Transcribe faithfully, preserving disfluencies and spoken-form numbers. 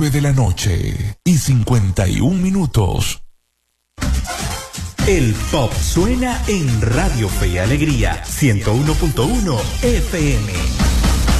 nueve de la noche y cincuenta y un minutos. El pop suena en Radio Fe y Alegría ciento uno punto uno F M.